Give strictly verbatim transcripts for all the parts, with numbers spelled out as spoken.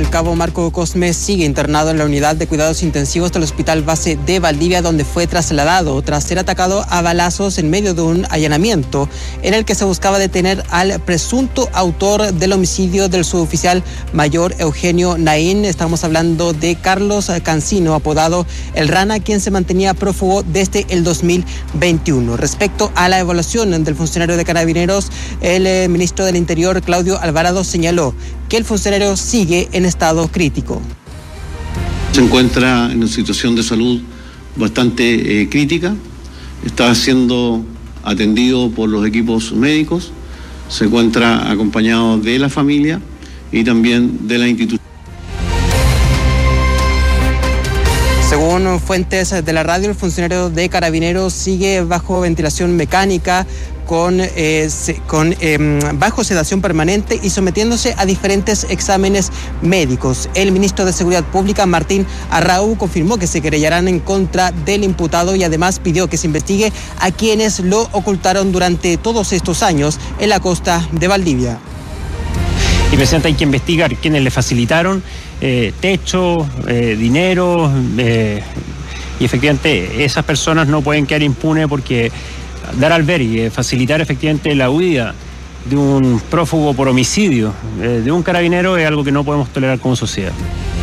El cabo Marco Cosme sigue internado en la unidad de cuidados intensivos del Hospital Base de Valdivia, donde fue trasladado tras ser atacado a balazos en medio de un allanamiento en el que se buscaba detener al presunto autor del homicidio del suboficial mayor Eugenio Naín. Estamos hablando de Carlos Cancino, apodado El Rana, quien se mantenía prófugo desde el dos mil veintiuno. Respecto a la evaluación del funcionario de Carabineros, el eh, ministro del Interior, Claudio Alvarado, señaló que el funcionario sigue en estado crítico. Se encuentra en una situación de salud bastante eh, crítica, está siendo atendido por los equipos médicos, se encuentra acompañado de la familia y también de la institución. Según fuentes de la radio, el funcionario de Carabineros sigue bajo ventilación mecánica, con, eh, con eh, bajo sedación permanente y sometiéndose a diferentes exámenes médicos. El ministro de Seguridad Pública, Martín Arrau, confirmó que se querellarán en contra del imputado y además pidió que se investigue a quienes lo ocultaron durante todos estos años en la costa de Valdivia. Y presidente, hay que investigar quienes le facilitaron eh, techo, eh, dinero, eh, y efectivamente esas personas no pueden quedar impunes, porque dar albergue, facilitar efectivamente la huida de un prófugo por homicidio, eh, de un carabinero, es algo que no podemos tolerar como sociedad.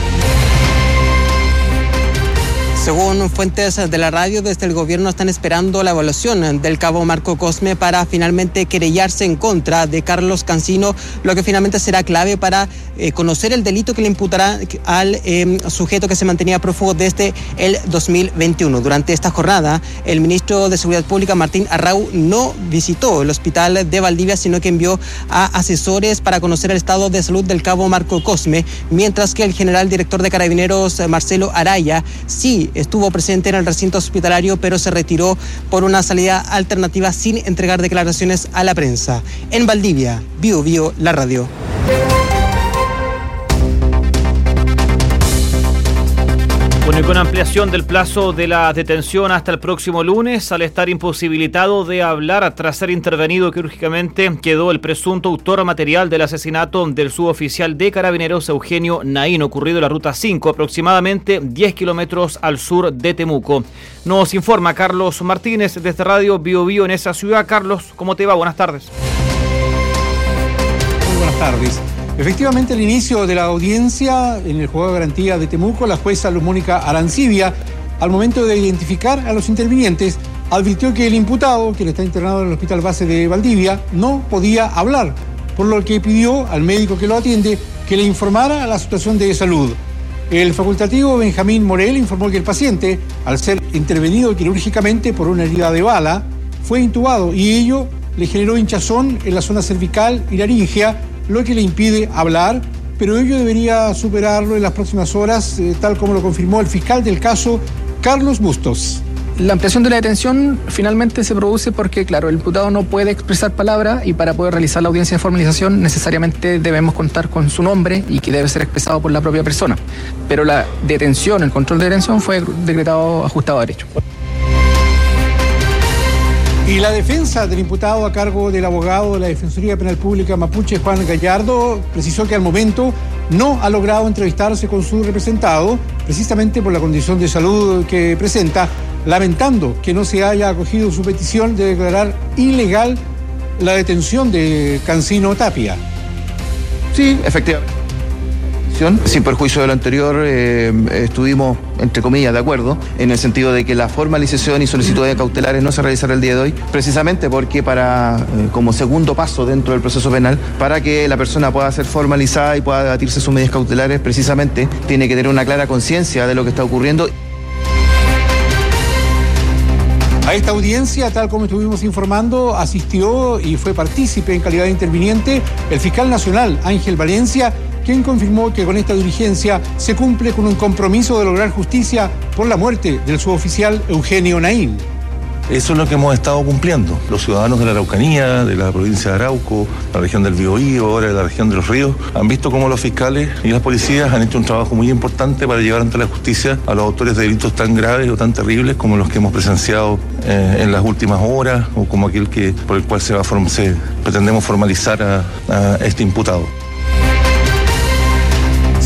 Según fuentes de la radio, desde el gobierno están esperando la evaluación del cabo Marco Cosme para finalmente querellarse en contra de Carlos Cancino, lo que finalmente será clave para eh, conocer el delito que le imputará al eh, sujeto que se mantenía prófugo desde el dos mil veintiuno. Durante esta jornada, el ministro de Seguridad Pública, Martín Arrau, no visitó el hospital de Valdivia, sino que envió a asesores para conocer el estado de salud del cabo Marco Cosme, mientras que el general director de Carabineros, Marcelo Araya, sí estuvo presente en el recinto hospitalario, pero se retiró por una salida alternativa sin entregar declaraciones a la prensa. En Valdivia, Bio Bio, la radio. Bueno, y con ampliación del plazo de la detención hasta el próximo lunes, al estar imposibilitado de hablar tras ser intervenido quirúrgicamente, quedó el presunto autor material del asesinato del suboficial de Carabineros Eugenio Naín, ocurrido en la ruta cinco, aproximadamente diez kilómetros al sur de Temuco. Nos informa Carlos Martínez desde Radio Bio Bio en esa ciudad. Carlos, ¿cómo te va? Buenas tardes. Muy buenas tardes. Efectivamente, al inicio de la audiencia en el juzgado de garantía de Temuco, la jueza Luz Mónica Arancibia, al momento de identificar a los intervinientes, advirtió que el imputado, quien está internado en el Hospital Base de Valdivia, no podía hablar, por lo que pidió al médico que lo atiende que le informara la situación de salud. El facultativo Benjamín Morel informó que el paciente, al ser intervenido quirúrgicamente por una herida de bala, fue intubado y ello le generó hinchazón en la zona cervical y laringea, lo que le impide hablar, pero ello debería superarlo en las próximas horas, eh, tal como lo confirmó el fiscal del caso, Carlos Bustos. La ampliación de la detención finalmente se produce porque, claro, el imputado no puede expresar palabra y para poder realizar la audiencia de formalización necesariamente debemos contar con su nombre y que debe ser expresado por la propia persona. Pero la detención, el control de detención fue decretado ajustado a derecho. Y la defensa del imputado a cargo del abogado de la Defensoría Penal Pública Mapuche, Juan Gallardo, precisó que al momento no ha logrado entrevistarse con su representado, precisamente por la condición de salud que presenta, lamentando que no se haya acogido su petición de declarar ilegal la detención de Cancino Tapia. Sí, efectivamente. Sin perjuicio de lo anterior, eh, estuvimos, entre comillas, de acuerdo, en el sentido de que la formalización y solicitudes cautelares no se realizará el día de hoy, precisamente porque para, eh, como segundo paso dentro del proceso penal, para que la persona pueda ser formalizada y pueda debatirse sus medidas cautelares, precisamente tiene que tener una clara conciencia de lo que está ocurriendo. A esta audiencia, tal como estuvimos informando, asistió y fue partícipe en calidad de interviniente el fiscal nacional, Ángel Valencia, quien confirmó que con esta diligencia se cumple con un compromiso de lograr justicia por la muerte del suboficial Eugenio Naín. Eso es lo que hemos estado cumpliendo. Los ciudadanos de la Araucanía, de la provincia de Arauco, la región del Biobío, ahora de la región de los Ríos, han visto cómo los fiscales y las policías han hecho un trabajo muy importante para llevar ante la justicia a los autores de delitos tan graves o tan terribles como los que hemos presenciado eh, en las últimas horas o como aquel que por el cual se, va a se pretendemos formalizar a, a este imputado.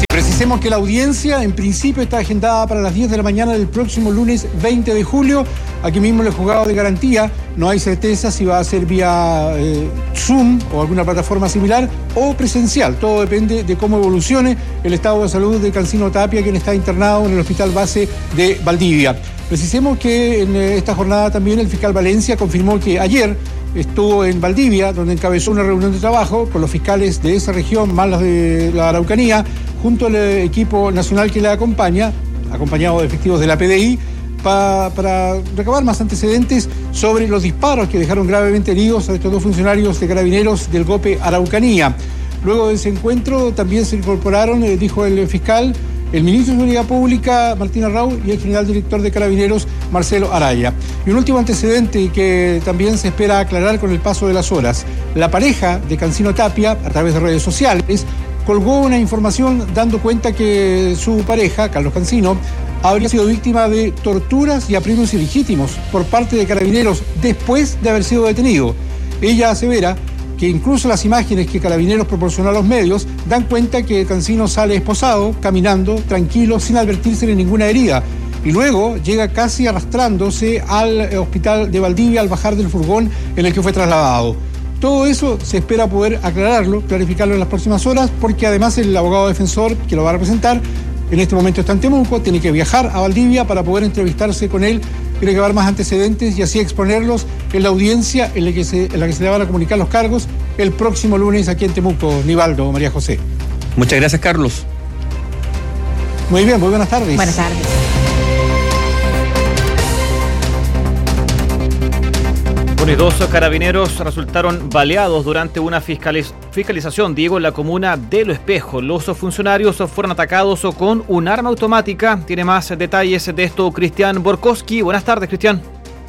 Precisemos que la audiencia en principio está agendada para las diez de la mañana del próximo lunes veinte de julio. Aquí mismo en el juzgado de garantía no hay certeza si va a ser vía eh, Zoom o alguna plataforma similar o presencial. Todo depende de cómo evolucione el estado de salud de Cancino Tapia, quien está internado en el hospital base de Valdivia. Precisemos que en esta jornada también el fiscal Valencia confirmó que ayer estuvo en Valdivia, donde encabezó una reunión de trabajo con los fiscales de esa región, más los de la Araucanía, junto al equipo nacional que le acompaña, acompañado de efectivos de la P D I, pa, para recabar más antecedentes sobre los disparos que dejaron gravemente heridos a estos dos funcionarios de Carabineros del GOPE Araucanía. Luego de ese encuentro también se incorporaron, eh, dijo el fiscal, el ministro de Seguridad Pública, Martín Arrau, y el general director de Carabineros, Marcelo Araya. Y un último antecedente que también se espera aclarar con el paso de las horas. La pareja de Cancino Tapia, a través de redes sociales, colgó una información dando cuenta que su pareja, Carlos Cancino, habría sido víctima de torturas y apremios ilegítimos por parte de Carabineros después de haber sido detenido. Ella asevera que incluso las imágenes que Carabineros proporcionó a los medios dan cuenta que Cancino sale esposado, caminando, tranquilo, sin advertirse de ninguna herida. Y luego llega casi arrastrándose al hospital de Valdivia al bajar del furgón en el que fue trasladado. Todo eso se espera poder aclararlo, clarificarlo en las próximas horas, porque además el abogado defensor que lo va a representar en este momento está en Temuco, tiene que viajar a Valdivia para poder entrevistarse con él, tiene que dar más antecedentes y así exponerlos en la audiencia en la que se, en la que se le van a comunicar los cargos el próximo lunes aquí en Temuco. Nivaldo, María José. Muchas gracias, Carlos. Muy bien, muy buenas tardes. Buenas tardes. Bueno, y dos carabineros resultaron baleados durante una fiscaliz- fiscalización, Diego, en la comuna de Lo Espejo. Los funcionarios fueron atacados con un arma automática. Tiene más detalles de esto Cristian Borkowski. Buenas tardes, Cristian.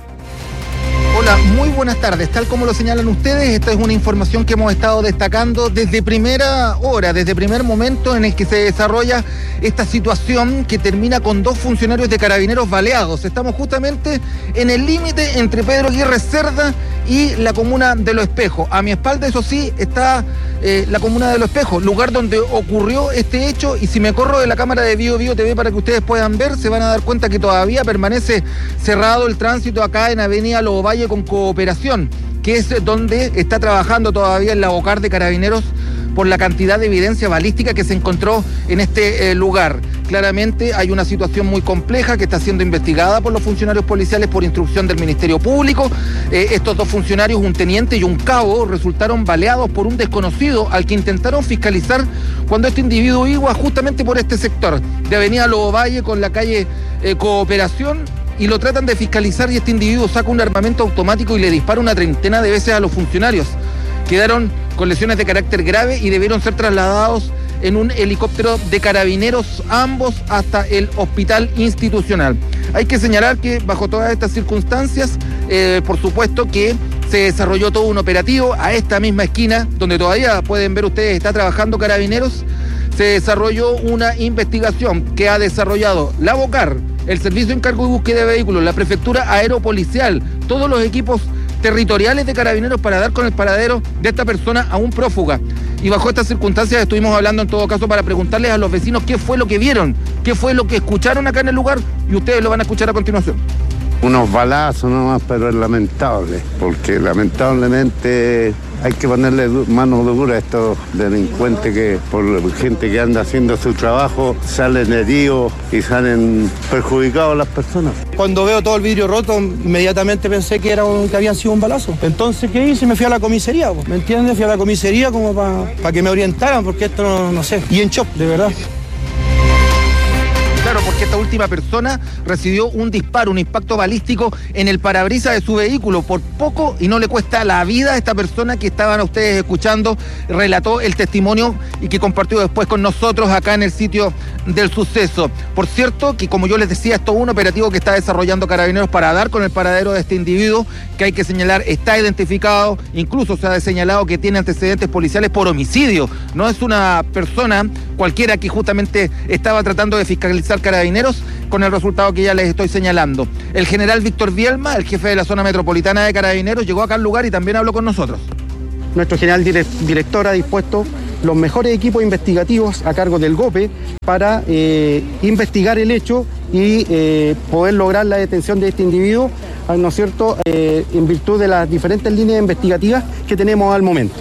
Hola, muy buenas tardes. Tal como lo señalan ustedes, esta es una información que hemos estado destacando desde primera hora, desde primer momento en el que se desarrolla esta situación que termina con dos funcionarios de Carabineros baleados. Estamos justamente en el límite entre Pedro Aguirre Cerda y la comuna de Lo Espejo. A mi espalda, eso sí, está eh, la comuna de Lo Espejo, lugar donde ocurrió este hecho, y si me corro de la cámara de Bio Bio T V para que ustedes puedan ver, se van a dar cuenta que todavía permanece cerrado el tránsito acá en Avenida Lobo Valle con Cooperación, que es donde está trabajando todavía el Labocar de Carabineros por la cantidad de evidencia balística que se encontró en este eh, lugar. Claramente hay una situación muy compleja que está siendo investigada por los funcionarios policiales por instrucción del Ministerio Público. Eh, estos dos funcionarios, un teniente y un cabo, resultaron baleados por un desconocido al que intentaron fiscalizar cuando este individuo iba justamente por este sector de Avenida Lobo Valle con la calle eh, Cooperación, y lo tratan de fiscalizar, y este individuo saca un armamento automático y le dispara una treintena de veces a los funcionarios. Quedaron con lesiones de carácter grave y debieron ser trasladados en un helicóptero de Carabineros, ambos hasta el hospital institucional. Hay que señalar que bajo todas estas circunstancias, eh, por supuesto que se desarrolló todo un operativo a esta misma esquina, donde todavía pueden ver ustedes, está trabajando Carabineros. Se desarrolló una investigación que ha desarrollado la Bocar, el Servicio de Encargo y Búsqueda de Vehículos, la Prefectura Aeropolicial, todos los equipos territoriales de Carabineros para dar con el paradero de esta persona aún prófuga. Y bajo estas circunstancias estuvimos hablando en todo caso para preguntarles a los vecinos qué fue lo que vieron, qué fue lo que escucharon acá en el lugar, y ustedes lo van a escuchar a continuación. Unos balazos nomás, pero es lamentable, porque lamentablemente hay que ponerle mano dura a estos delincuentes que por gente que anda haciendo su trabajo salen heridos y salen perjudicados las personas. Cuando veo todo el vidrio roto, inmediatamente pensé que era un, que habían sido un balazo. Entonces, ¿qué hice? Me fui a la comisaría, ¿me entiendes? Fui a la comisaría como para pa que me orientaran, porque esto no, no sé. Y en shock, de verdad. Claro, porque esta última persona recibió un disparo, un impacto balístico en el parabrisas de su vehículo. Por poco y no le cuesta la vida a esta persona que estaban ustedes escuchando, relató el testimonio y que compartió después con nosotros acá en el sitio del suceso. Por cierto, que como yo les decía, esto es un operativo que está desarrollando Carabineros para dar con el paradero de este individuo, que hay que señalar, está identificado, incluso se ha señalado que tiene antecedentes policiales por homicidio. No es una persona cualquiera que justamente estaba tratando de fiscalizar Carabineros, con el resultado que ya les estoy señalando. El general Víctor Bielma, el jefe de la zona metropolitana de Carabineros, llegó acá al lugar y también habló con nosotros. Nuestro general director ha dispuesto los mejores equipos investigativos a cargo del GOPE para eh, investigar el hecho y eh, poder lograr la detención de este individuo, ¿no es cierto?, eh, en virtud de las diferentes líneas investigativas que tenemos al momento.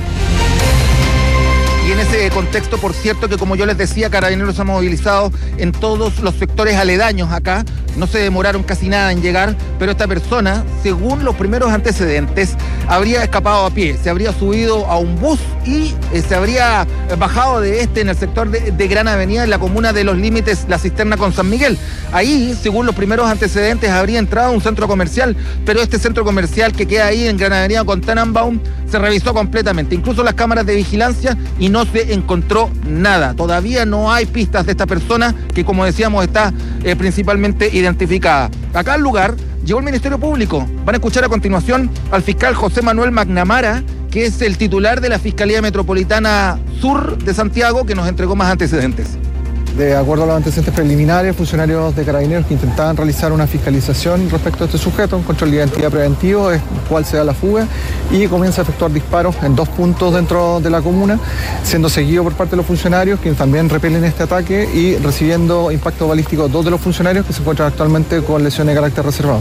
Y en ese contexto, por cierto, que como yo les decía, Carabineros se ha movilizado en todos los sectores aledaños acá. No se demoraron casi nada en llegar, pero esta persona, según los primeros antecedentes, habría escapado a pie, se habría subido a un bus y eh, se habría bajado de este en el sector de, de Gran Avenida, en la comuna de Los Límites, La Cisterna con San Miguel. Ahí, según los primeros antecedentes, habría entrado a un centro comercial, pero este centro comercial que queda ahí en Gran Avenida con Tannenbaum se revisó completamente, incluso las cámaras de vigilancia, y no se encontró nada. Todavía no hay pistas de esta persona que, como decíamos, está eh, principalmente identificada. Acá al lugar llegó el Ministerio Público. Van a escuchar a continuación al fiscal José Manuel McNamara, que es el titular de la Fiscalía Metropolitana Sur de Santiago, que nos entregó más antecedentes. De acuerdo a los antecedentes preliminares, funcionarios de Carabineros que intentaban realizar una fiscalización respecto a este sujeto, un control de identidad preventivo, es cual se da la fuga, y comienza a efectuar disparos en dos puntos dentro de la comuna, siendo seguido por parte de los funcionarios, quienes también repelen este ataque, y recibiendo impacto balístico dos de los funcionarios que se encuentran actualmente con lesiones de carácter reservado.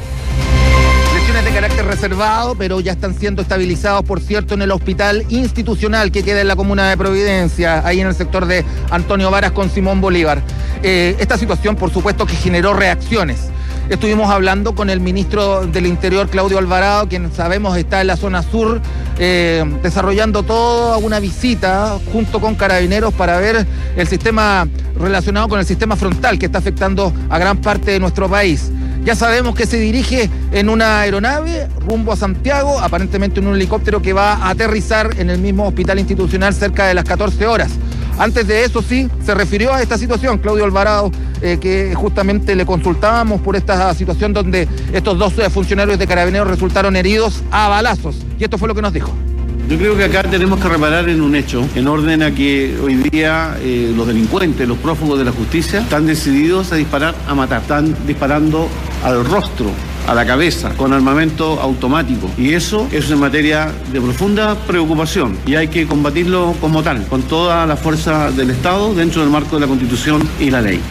De carácter reservado, pero ya están siendo estabilizados, por cierto, en el hospital institucional que queda en la comuna de Providencia, ahí en el sector de Antonio Varas con Simón Bolívar. Eh, esta situación, por supuesto, que generó reacciones. Estuvimos hablando con el ministro del Interior, Claudio Alvarado, quien sabemos está en la zona sur, eh, desarrollando toda una visita junto con Carabineros para ver el sistema relacionado con el sistema frontal que está afectando a gran parte de nuestro país. Ya sabemos que se dirige en una aeronave rumbo a Santiago, aparentemente en un helicóptero que va a aterrizar en el mismo hospital institucional cerca de las catorce horas. Antes de eso, sí, se refirió a esta situación, Claudio Alvarado, eh, que justamente le consultábamos por esta situación donde estos dos funcionarios de Carabineros resultaron heridos a balazos. Y esto fue lo que nos dijo. Yo creo que acá tenemos que reparar en un hecho, en orden a que hoy día eh, los delincuentes, los prófugos de la justicia, están decididos a disparar, a matar. Están disparando al rostro, a la cabeza, con armamento automático. Y eso es una materia de profunda preocupación y hay que combatirlo como tal, con toda la fuerza del Estado dentro del marco de la Constitución y la ley.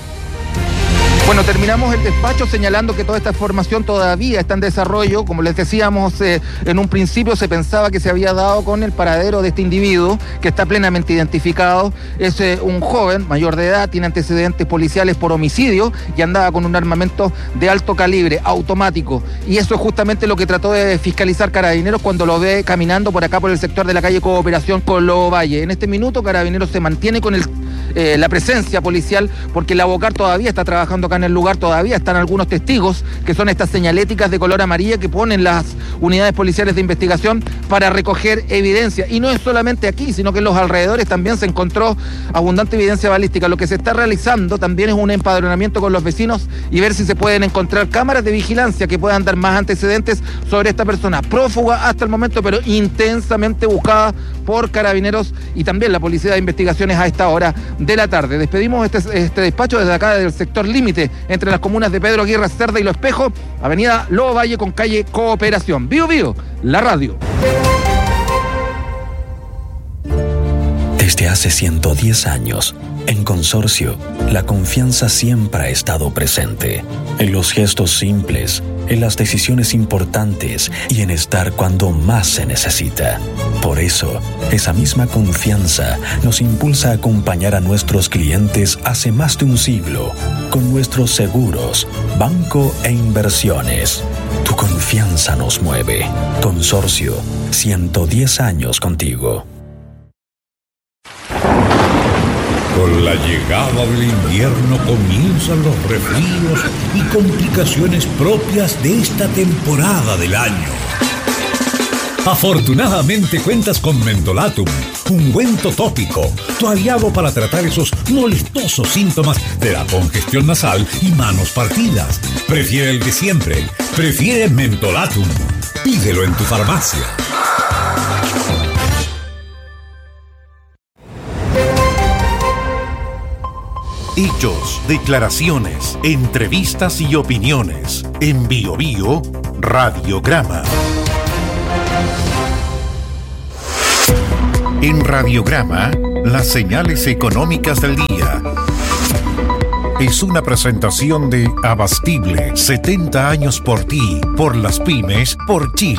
Bueno, terminamos el despacho señalando que toda esta información todavía está en desarrollo. Como les decíamos, eh, en un principio se pensaba que se había dado con el paradero de este individuo, que está plenamente identificado. Es eh, un joven mayor de edad, tiene antecedentes policiales por homicidio y andaba con un armamento de alto calibre, automático. Y eso es justamente lo que trató de fiscalizar Carabineros cuando lo ve caminando por acá por el sector de la calle Cooperación con Lobo Valle. En este minuto Carabineros se mantiene con el, eh, la presencia policial porque la Bocar todavía está trabajando acá en el lugar, todavía están algunos testigos, que son estas señaléticas de color amarilla que ponen las unidades policiales de investigación para recoger evidencia. Y no es solamente aquí, sino que en los alrededores también se encontró abundante evidencia balística. Lo que se está realizando también es un empadronamiento con los vecinos y ver si se pueden encontrar cámaras de vigilancia que puedan dar más antecedentes sobre esta persona, prófuga hasta el momento, pero intensamente buscada por Carabineros y también la Policía de Investigaciones a esta hora de la tarde. Despedimos este, este despacho desde acá, del sector límite entre las comunas de Pedro Aguirre Cerda y Lo Espejo, avenida Lobo Valle con calle Cooperación. Bío Bío, la radio. Desde hace ciento diez años, en Consorcio, la confianza siempre ha estado presente, en los gestos simples, en las decisiones importantes y en estar cuando más se necesita. Por eso, esa misma confianza nos impulsa a acompañar a nuestros clientes hace más de un siglo con nuestros seguros, banco e inversiones. Tu confianza nos mueve. Consorcio, ciento diez años contigo. Con la llegada del invierno comienzan los resfríos y complicaciones propias de esta temporada del año. Afortunadamente cuentas con Mentolatum, ungüento tópico, tu aliado para tratar esos molestosos síntomas de la congestión nasal y manos partidas. Prefiere el de siempre, prefiere Mentolatum. Pídelo en tu farmacia. Hechos, declaraciones, entrevistas y opiniones. En Bío Bío, Radiograma. En Radiograma, las señales económicas del día. Es una presentación de Abastible, setenta años por ti, por las pymes, por Chile.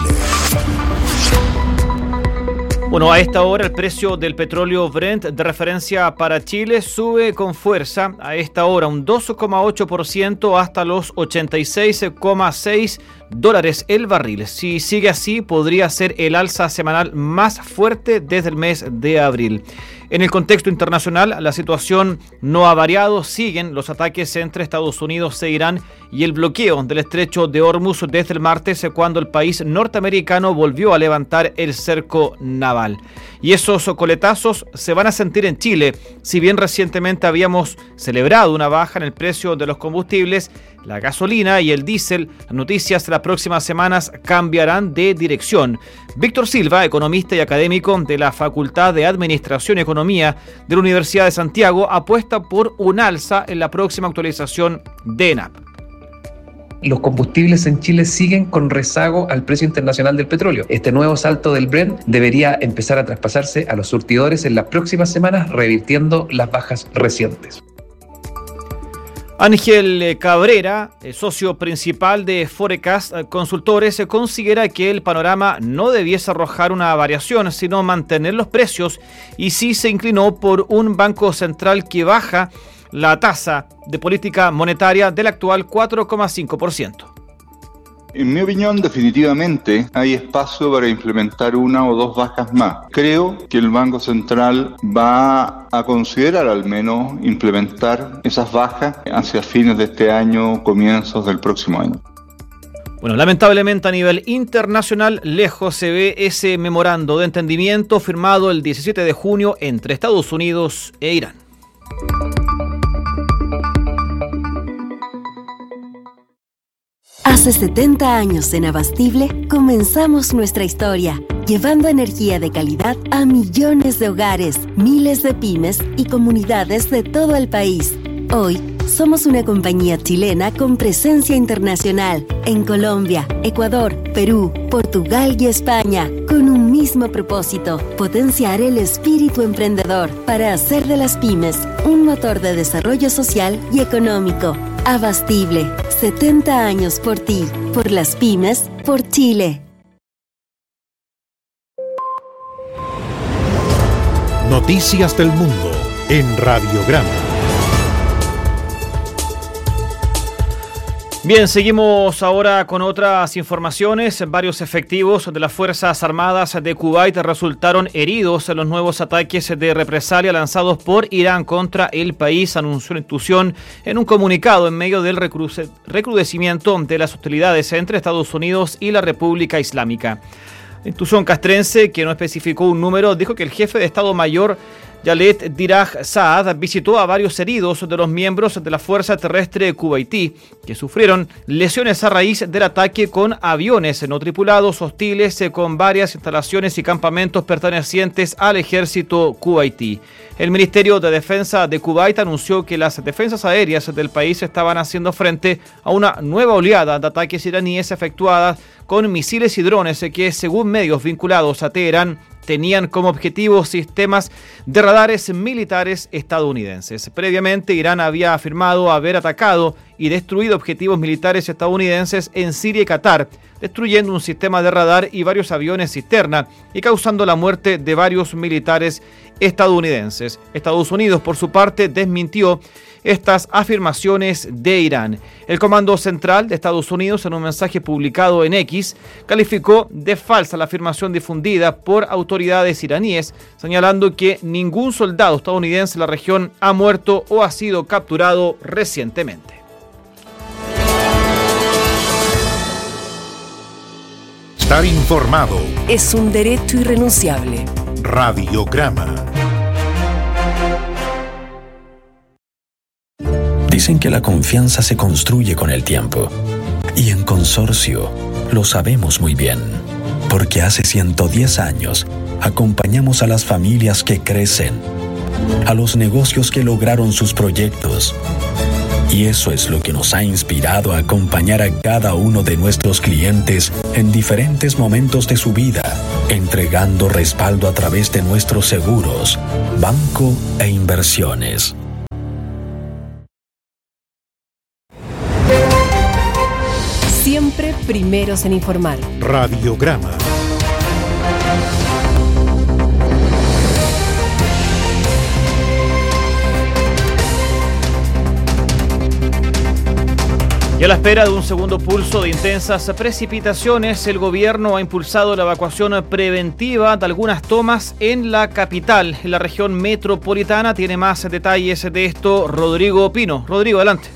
Bueno, a esta hora el precio del petróleo Brent de referencia para Chile sube con fuerza. A esta hora un dos coma ocho por ciento hasta los ochenta y seis coma seis dólares el barril. Si sigue así, podría ser el alza semanal más fuerte desde el mes de abril. En el contexto internacional, la situación no ha variado. Siguen los ataques entre Estados Unidos e Irán y el bloqueo del estrecho de Hormuz desde el martes, cuando el país norteamericano volvió a levantar el cerco naval. Y esos coletazos se van a sentir en Chile. Si bien recientemente habíamos celebrado una baja en el precio de los combustibles, la gasolina y el diésel, las noticias de las próximas semanas cambiarán de dirección. Víctor Silva, economista y académico de la Facultad de Administración y Economía de la Universidad de Santiago, apuesta por un alza en la próxima actualización de ENAP. Los combustibles en Chile siguen con rezago al precio internacional del petróleo. Este nuevo salto del Brent debería empezar a traspasarse a los surtidores en las próximas semanas, revirtiendo las bajas recientes. Ángel Cabrera, socio principal de Forecast Consultores, considera que el panorama no debiese arrojar una variación, sino mantener los precios, y sí se inclinó por un banco central que baja la tasa de política monetaria del actual cuatro coma cinco por ciento. En mi opinión, definitivamente hay espacio para implementar una o dos bajas más. Creo que el Banco Central va a considerar al menos implementar esas bajas hacia fines de este año, comienzos del próximo año. Bueno, lamentablemente a nivel internacional, lejos se ve ese memorando de entendimiento firmado el diecisiete de junio entre Estados Unidos e Irán. Hace setenta años en Abastible comenzamos nuestra historia, llevando energía de calidad a millones de hogares, miles de pymes y comunidades de todo el país. Hoy somos una compañía chilena con presencia internacional en Colombia, Ecuador, Perú, Portugal y España, con un mismo propósito: potenciar el espíritu emprendedor para hacer de las pymes un motor de desarrollo social y económico. Abastible, setenta años por ti, por las pymes, por Chile. Noticias del Mundo en Radiograma. Bien, seguimos ahora con otras informaciones. Varios efectivos de las Fuerzas Armadas de Kuwait resultaron heridos en los nuevos ataques de represalia lanzados por Irán contra el país, anunció la institución en un comunicado en medio del recrudecimiento de las hostilidades entre Estados Unidos y la República Islámica. La institución castrense, que no especificó un número, dijo que el jefe de Estado Mayor Khaled Diraj Saad visitó a varios heridos de los miembros de la Fuerza Terrestre Kuwaití, que sufrieron lesiones a raíz del ataque con aviones no tripulados hostiles con varias instalaciones y campamentos pertenecientes al ejército kuwaití. El Ministerio de Defensa de Kuwait anunció que las defensas aéreas del país estaban haciendo frente a una nueva oleada de ataques iraníes efectuadas con misiles y drones que, según medios vinculados a Teherán, tenían como objetivo sistemas de radares militares estadounidenses. Previamente, Irán había afirmado haber atacado y destruido objetivos militares estadounidenses en Siria y Qatar, destruyendo un sistema de radar y varios aviones cisterna y causando la muerte de varios militares estadounidenses. Estados Unidos, por su parte, desmintió estas afirmaciones de Irán. El Comando Central de Estados Unidos, en un mensaje publicado en X, calificó de falsa la afirmación difundida por autoridades iraníes, señalando que ningún soldado estadounidense en la región ha muerto o ha sido capturado recientemente. Estar informado es un derecho irrenunciable. Radiograma. Dicen que la confianza se construye con el tiempo. Y en Consorcio lo sabemos muy bien. Porque hace ciento diez años acompañamos a las familias que crecen, a los negocios que lograron sus proyectos Y eso es lo que nos ha inspirado a acompañar a cada uno de nuestros clientes en diferentes momentos de su vida, entregando respaldo a través de nuestros seguros, banco e inversiones. Siempre primeros en informar. Radiograma. Y a la espera de un segundo pulso de intensas precipitaciones, el gobierno ha impulsado la evacuación preventiva de algunas tomas en la capital, en la región metropolitana. Tiene más detalles de esto Rodrigo Pino. Rodrigo, adelante.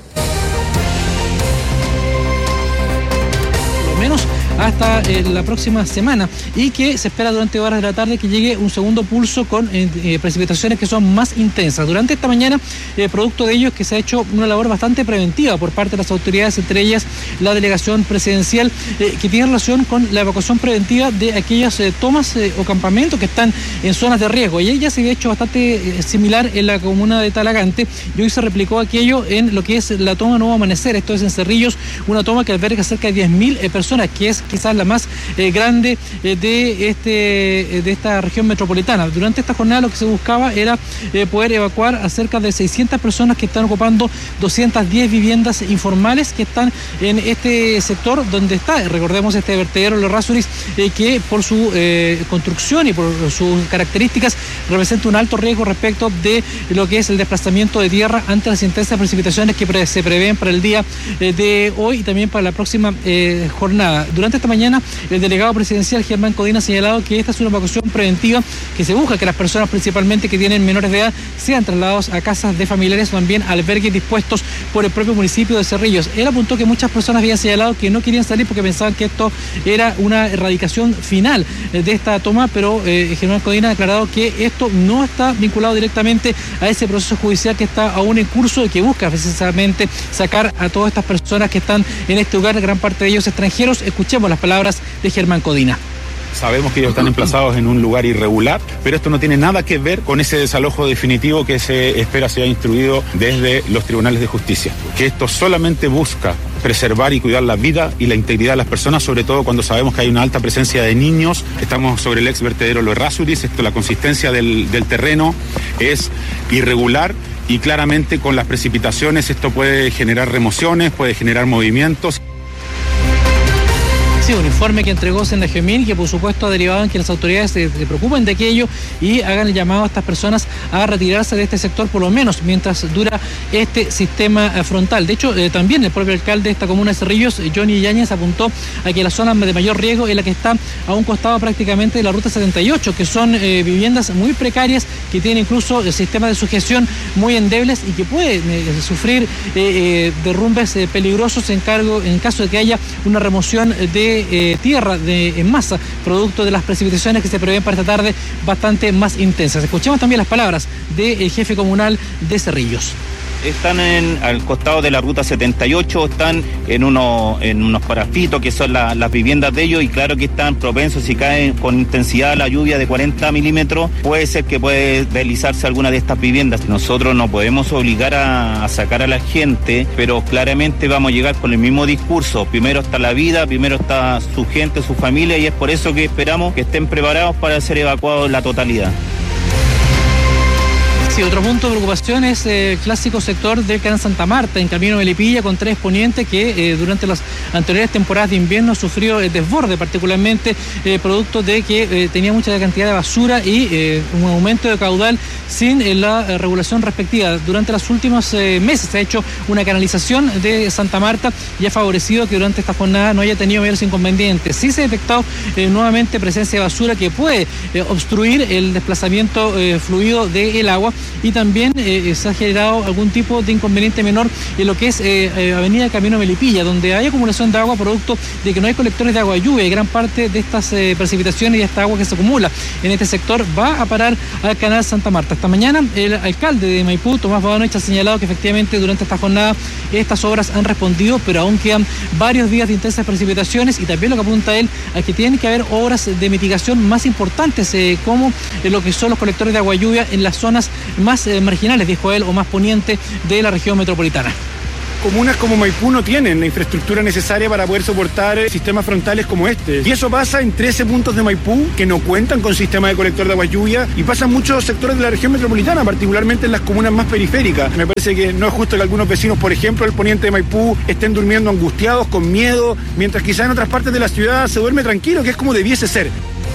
Por lo menos hasta eh, la próxima semana, y que se espera durante horas de la tarde que llegue un segundo pulso con eh, eh, precipitaciones que son más intensas. Durante esta mañana, eh, producto de ello es que se ha hecho una labor bastante preventiva por parte de las autoridades, entre ellas la delegación presidencial, eh, que tiene relación con la evacuación preventiva de aquellas eh, tomas eh, o campamentos que están en zonas de riesgo. Y ella se había hecho bastante eh, similar en la comuna de Talagante, y hoy se replicó aquello en lo que es la toma Nuevo Amanecer, esto es en Cerrillos, una toma que alberga cerca de diez mil eh, personas, que es quizás la más eh, grande eh, de, este, eh, de esta región metropolitana. Durante esta jornada lo que se buscaba era eh, poder evacuar a cerca de seiscientas personas que están ocupando doscientas diez viviendas informales que están en este sector donde está, recordemos, este vertedero Los Errázuriz, eh, que por su eh, construcción y por sus características representa un alto riesgo respecto de lo que es el desplazamiento de tierra ante las intensas precipitaciones que pre se prevén para el día eh, de hoy y también para la próxima eh, jornada. Durante esta mañana, el delegado presidencial Germán Codina ha señalado que esta es una evacuación preventiva que se busca que las personas principalmente que tienen menores de edad sean trasladados a casas de familiares o también albergues dispuestos por el propio municipio de Cerrillos. Él apuntó que muchas personas habían señalado que no querían salir porque pensaban que esto era una erradicación final de esta toma, pero eh, Germán Codina ha aclarado que esto no está vinculado directamente a ese proceso judicial que está aún en curso y que busca precisamente sacar a todas estas personas que están en este lugar, gran parte de ellos extranjeros. Escuchemos las palabras de Germán Codina. Sabemos que ellos están emplazados en un lugar irregular, pero esto no tiene nada que ver con ese desalojo definitivo que se espera sea instruido desde los tribunales de justicia. Que esto solamente busca preservar y cuidar la vida y la integridad de las personas, sobre todo cuando sabemos que hay una alta presencia de niños. Estamos sobre el ex vertedero Los Errázuriz, esto, la consistencia del, del terreno es irregular y claramente con las precipitaciones esto puede generar remociones, puede generar movimientos. Un informe que entregó Sendagemil, que por supuesto ha derivado en que las autoridades se, se preocupen de aquello y hagan el llamado a estas personas a retirarse de este sector por lo menos mientras dura este sistema frontal. De hecho, eh, también el propio alcalde de esta comuna de Cerrillos, Johnny Yáñez, apuntó a que la zona de mayor riesgo es la que está a un costado prácticamente de la ruta setenta y ocho, que son eh, viviendas muy precarias, que tienen incluso el sistema de sujeción muy endebles y que pueden eh, sufrir eh, eh, derrumbes eh, peligrosos en, cargo, en caso de que haya una remoción de Eh, tierra de, en masa, producto de las precipitaciones que se prevén para esta tarde bastante más intensas. Escuchemos también las palabras del jefe comunal de Cerrillos. Están en, al costado de la ruta setenta y ocho, están en, uno, en unos parafitos que son la, las viviendas de ellos, y claro que están propensos, si caen con intensidad la lluvia de cuarenta milímetros, puede ser que puede deslizarse alguna de estas viviendas. Nosotros no podemos obligar a, a sacar a la gente, pero claramente vamos a llegar con el mismo discurso. Primero está la vida, primero está su gente, su familia, y es por eso que esperamos que estén preparados para ser evacuados en la totalidad. Sí, otro punto de preocupación es el clásico sector del Canal Santa Marta, en camino a Melipilla, con tres ponientes que eh, durante las anteriores temporadas de invierno sufrió el desborde, particularmente eh, producto de que eh, tenía mucha cantidad de basura y eh, un aumento de caudal sin eh, la eh, regulación respectiva. Durante los últimos eh, meses se ha hecho una canalización de Santa Marta y ha favorecido que durante esta jornada no haya tenido mayores inconvenientes. Sí se ha detectado eh, nuevamente presencia de basura que puede eh, obstruir el desplazamiento eh, fluido del agua, y también eh, se ha generado algún tipo de inconveniente menor en lo que es eh, eh, Avenida Camino a Melipilla, donde hay acumulación de agua producto de que no hay colectores de agua de lluvia, y gran parte de estas eh, precipitaciones y esta agua que se acumula en este sector va a parar al Canal Santa Marta. Esta mañana el alcalde de Maipú, Tomás Bodanovich, ha señalado que efectivamente durante esta jornada estas obras han respondido, pero aún quedan varios días de intensas precipitaciones, y también lo que apunta él a que tienen que haber obras de mitigación más importantes, eh, como eh, lo que son los colectores de agua de lluvia en las zonas más eh, marginales, dijo él, o más poniente de la región metropolitana. comunas como Maipú no tienen la infraestructura necesaria para poder soportar sistemas frontales como este. Y eso pasa en trece puntos de Maipú que no cuentan con sistema de colector de aguas lluvia y pasa en muchos sectores de la región metropolitana, particularmente en las comunas más periféricas. Me parece que no es justo que algunos vecinos, por ejemplo, del poniente de Maipú, estén durmiendo angustiados, con miedo, mientras quizá en otras partes de la ciudad se duerme tranquilo, que es como debiese ser.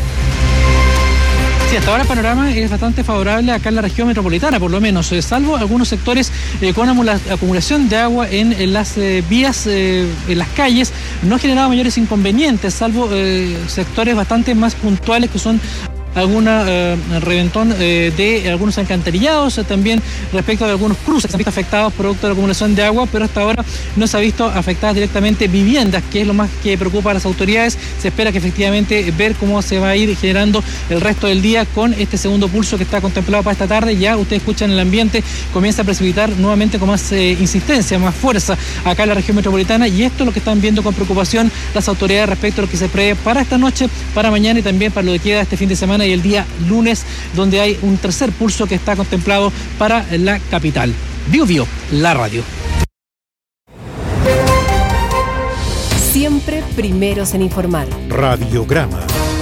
Sí, hasta ahora el panorama es bastante favorable acá en la región metropolitana, por lo menos, eh, salvo algunos sectores eh, con amula- acumulación de agua en, en las eh, vías, eh, en las calles, no ha generado mayores inconvenientes, salvo eh, sectores bastante más puntuales que son alguna eh, reventón eh, de algunos alcantarillados, eh, también respecto de algunos cruces que se han visto afectados producto de la acumulación de agua, pero hasta ahora no se ha visto afectadas directamente viviendas, que es lo más que preocupa a las autoridades. Se espera que efectivamente ver cómo se va a ir generando el resto del día con este segundo pulso que está contemplado para esta tarde. Ya ustedes escuchan el ambiente, comienza a precipitar nuevamente con más eh, insistencia, más fuerza acá en la región metropolitana, y esto es lo que están viendo con preocupación las autoridades respecto a lo que se prevé para esta noche, para mañana y también para lo que queda este fin de semana y el día lunes, donde hay un tercer pulso que está contemplado para la capital. Bio Bio, la radio. Siempre primeros en informar. Radiograma.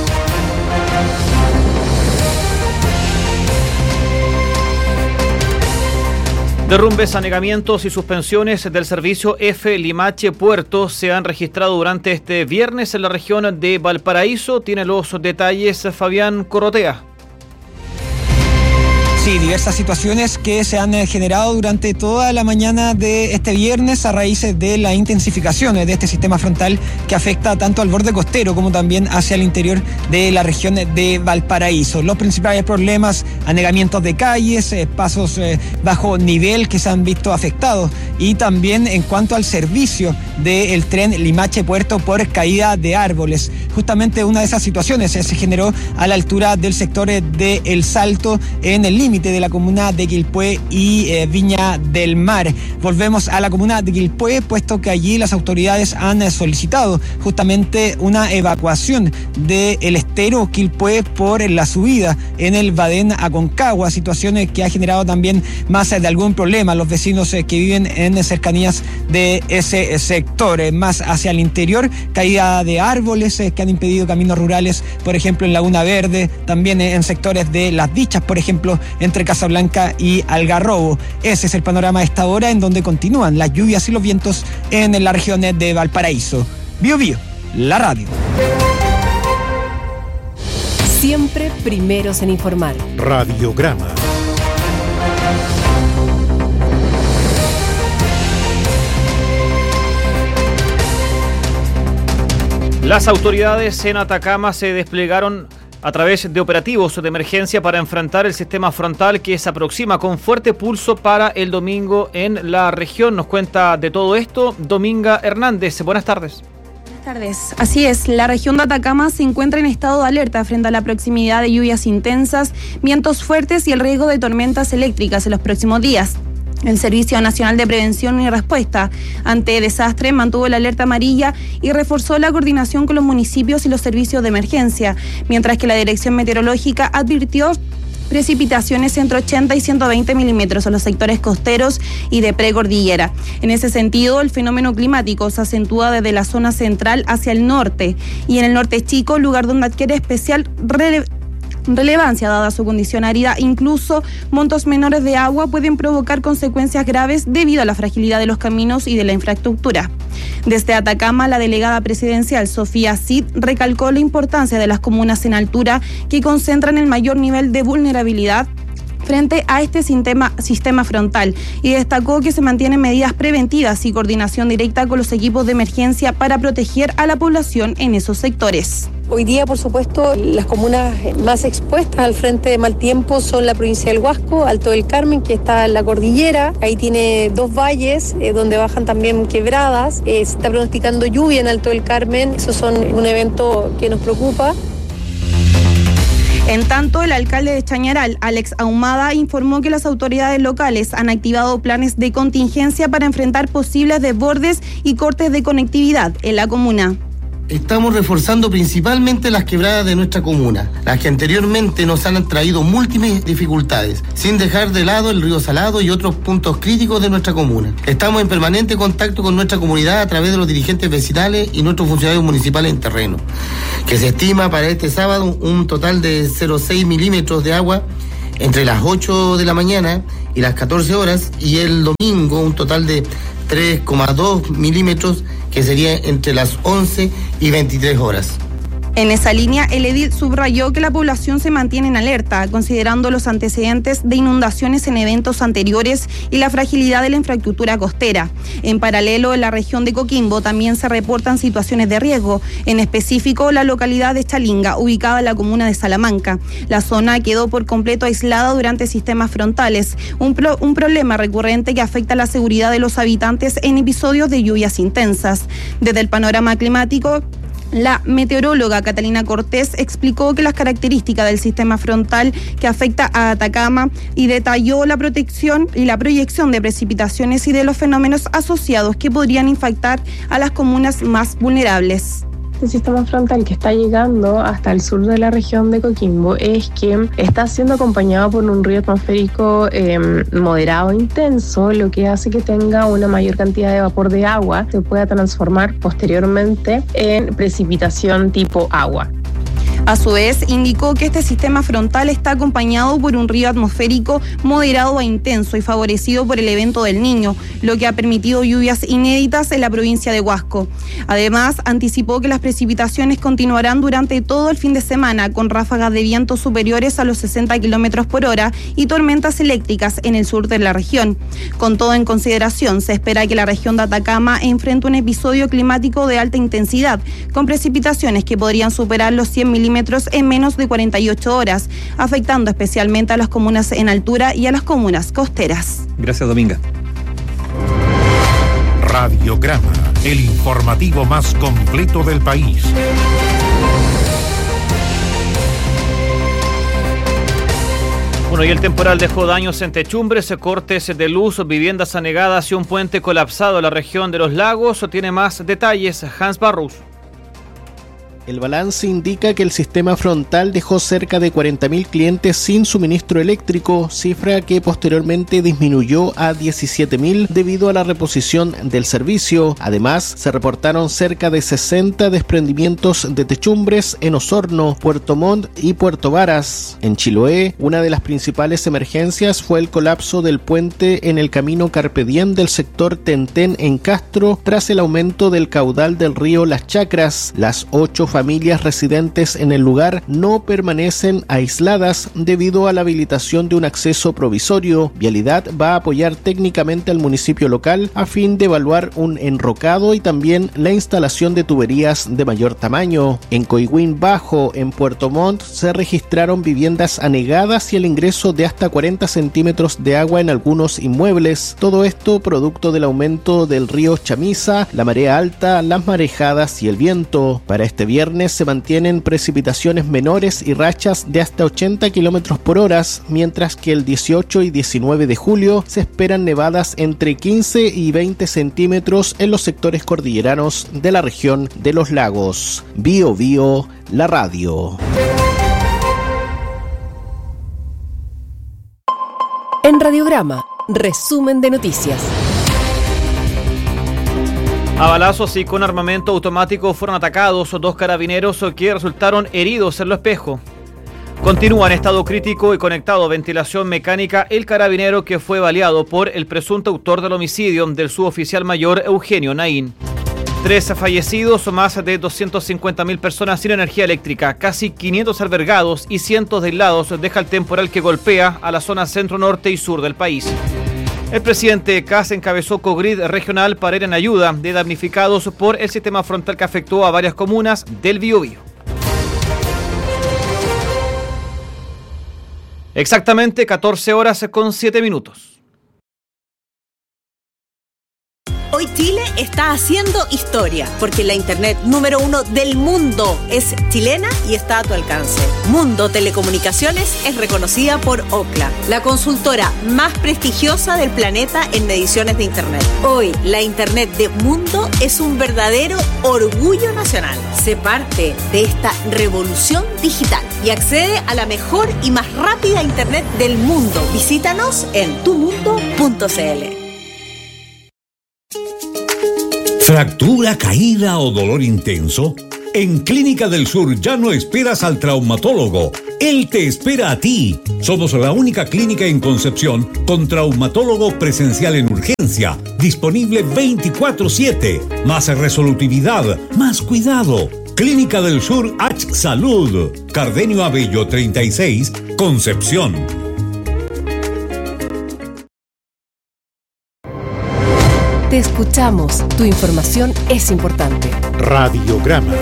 Derrumbes, anegamientos y suspensiones del servicio F Limache Puerto se han registrado durante este viernes en la región de Valparaíso. Tiene los detalles Fabián Corrotea. Sí, diversas situaciones que se han generado durante toda la mañana de este viernes a raíz de la intensificación de este sistema frontal que afecta tanto al borde costero como también hacia el interior de la región de Valparaíso. Los principales problemas, anegamientos de calles, eh, pasos eh, bajo nivel que se han visto afectados, y también en cuanto al servicio del tren Limache Puerto por caída de árboles. Justamente una de esas situaciones eh, se generó a la altura del sector eh, de El Salto, en el límite de la comuna de Quilpué y eh, Viña del Mar. Volvemos a la comuna de Quilpué, puesto que allí las autoridades han eh, solicitado justamente una evacuación del estero Quilpué por la subida en el Badén Aconcagua, situaciones que ha generado también más eh, de algún problema a los vecinos eh, que viven en eh, cercanías de ese eh, sector. Eh, más hacia el interior, caída de árboles eh, que han impedido caminos rurales, por ejemplo en Laguna Verde, también eh, en sectores de Las Dichas, por ejemplo, entre Casablanca y Algarrobo. Ese es el panorama a esta hora, en donde continúan las lluvias y los vientos en la región de Valparaíso. Bio Bio, la radio. Siempre primeros en informar. Radiograma. Las autoridades en Atacama se desplegaron a través de operativos de emergencia para enfrentar el sistema frontal que se aproxima con fuerte pulso para el domingo en la región. Nos cuenta de todo esto Dominga Hernández. Buenas tardes. Buenas tardes. Así es, la región de Atacama se encuentra en estado de alerta frente a la proximidad de lluvias intensas, vientos fuertes y el riesgo de tormentas eléctricas en los próximos días. El Servicio Nacional de Prevención y Respuesta ante Desastres mantuvo la alerta amarilla y reforzó la coordinación con los municipios y los servicios de emergencia, mientras que la Dirección Meteorológica advirtió precipitaciones entre ochenta y ciento veinte milímetros en los sectores costeros y de precordillera. En ese sentido, el fenómeno climático se acentúa desde la zona central hacia el norte y en el norte chico, lugar donde adquiere especial relevancia. relevancia dada su condición árida. Incluso montos menores de agua pueden provocar consecuencias graves debido a la fragilidad de los caminos y de la infraestructura. Desde Atacama, la delegada presidencial Sofía Cid recalcó la importancia de las comunas en altura que concentran el mayor nivel de vulnerabilidad frente a este sistema, sistema frontal, y destacó que se mantienen medidas preventivas y coordinación directa con los equipos de emergencia para proteger a la población en esos sectores. Hoy día, por supuesto, las comunas más expuestas al frente de mal tiempo son la provincia del Huasco, Alto del Carmen, que está en la cordillera. Ahí tiene dos valles eh, donde bajan también quebradas. Eh, se está pronosticando lluvia en Alto del Carmen. Esos son un evento que nos preocupa. En tanto, el alcalde de Chañaral, Alex Ahumada, informó que las autoridades locales han activado planes de contingencia para enfrentar posibles desbordes y cortes de conectividad en la comuna. estamos reforzando principalmente las quebradas de nuestra comuna, las que anteriormente nos han traído múltiples dificultades, sin dejar de lado el río Salado y otros puntos críticos de nuestra comuna. Estamos en permanente contacto con nuestra comunidad a través de los dirigentes vecinales y nuestros funcionarios municipales en terreno, que se estima para este sábado un total de cero coma seis milímetros de agua entre las ocho de la mañana y las catorce horas, y el domingo un total de tres coma dos milímetros, que sería entre las once y veintitrés horas. En esa línea, el edil subrayó que la población se mantiene en alerta, considerando los antecedentes de inundaciones en eventos anteriores y la fragilidad de la infraestructura costera. En paralelo, en la región de Coquimbo también se reportan situaciones de riesgo, en específico la localidad de Chalinga, ubicada en la comuna de Salamanca. La zona quedó por completo aislada durante sistemas frontales, un, pro, un problema recurrente que afecta la seguridad de los habitantes en episodios de lluvias intensas. Desde el panorama climático, la meteoróloga Catalina Cortés explicó que las características del sistema frontal que afecta a Atacama y detalló la protección y la proyección de precipitaciones y de los fenómenos asociados que podrían impactar a las comunas más vulnerables. Este sistema frontal que está llegando hasta el sur de la región de Coquimbo es que está siendo acompañado por un río atmosférico eh, moderado e intenso, lo que hace que tenga una mayor cantidad de vapor de agua, se pueda transformar posteriormente en precipitación tipo agua. A su vez, indicó que este sistema frontal está acompañado por un río atmosférico moderado a intenso y favorecido por el evento del Niño, lo que ha permitido lluvias inéditas en la provincia de Huasco. Además, anticipó que las precipitaciones continuarán durante todo el fin de semana, con ráfagas de viento superiores a los sesenta kilómetros por hora y tormentas eléctricas en el sur de la región. Con todo en consideración, se espera que la región de Atacama enfrente un episodio climático de alta intensidad, con precipitaciones que podrían superar los cien milímetros en menos de cuarenta y ocho horas, afectando especialmente a las comunas en altura y a las comunas costeras. Gracias, Dominga. Radiograma, el informativo más completo del país. Bueno, y el temporal dejó daños en techumbres, cortes de luz, viviendas anegadas y un puente colapsado en la región de Los Lagos. Tiene más detalles Hans Barrus. El balance indica que el sistema frontal dejó cerca de cuarenta mil clientes sin suministro eléctrico, cifra que posteriormente disminuyó a diecisiete mil debido a la reposición del servicio. Además, se reportaron cerca de sesenta desprendimientos de techumbres en Osorno, Puerto Montt y Puerto Varas. En Chiloé, una de las principales emergencias fue el colapso del puente en el camino Carpe Diem del sector Tentén en Castro tras el aumento del caudal del río Las Chacras. Las ocho familias residentes en el lugar no permanecen aisladas debido a la habilitación de un acceso provisorio. Vialidad va a apoyar técnicamente al municipio local a fin de evaluar un enrocado y también la instalación de tuberías de mayor tamaño. En Coihuín Bajo, en Puerto Montt, se registraron viviendas anegadas y el ingreso de hasta cuarenta centímetros de agua en algunos inmuebles. Todo esto producto del aumento del río Chamisa, la marea alta, las marejadas y el viento. Para este viernes se mantienen precipitaciones menores y rachas de hasta ochenta kilómetros por hora, mientras que el dieciocho y diecinueve de julio se esperan nevadas entre quince y veinte centímetros en los sectores cordilleranos de la región de Los Lagos. Bio Bio, la radio. En Radiograma, resumen de noticias. A balazos y con armamento automático fueron atacados dos carabineros que resultaron heridos en Lo Espejo. Continúa en estado crítico y conectado a ventilación mecánica el carabinero que fue baleado por el presunto autor del homicidio del suboficial mayor Eugenio Naín. Tres fallecidos, más de doscientas cincuenta mil personas sin energía eléctrica, casi quinientos albergados y cientos de aislados deja el temporal que golpea a la zona centro, norte y sur del país. El presidente Kast encabezó Cogrid regional para ir en ayuda de damnificados por el sistema frontal que afectó a varias comunas del Biobío. Exactamente catorce horas con siete minutos. Hoy Chile está haciendo historia, porque la internet número uno del mundo es chilena y está a tu alcance. Mundo Telecomunicaciones es reconocida por Ookla, la consultora más prestigiosa del planeta en mediciones de internet. Hoy, la internet de Mundo es un verdadero orgullo nacional. Sé parte de esta revolución digital y accede a la mejor y más rápida internet del mundo. Visítanos en tu mundo punto c l. ¿Fractura, caída o dolor intenso? En Clínica del Sur ya no esperas al traumatólogo. Él te espera a ti. Somos la única clínica en Concepción con traumatólogo presencial en urgencia, disponible veinticuatro siete. Más resolutividad, más cuidado. Clínica del Sur H Salud. Cardenio Abello treinta y seis, Concepción. Te escuchamos. Tu información es importante. Radiograma.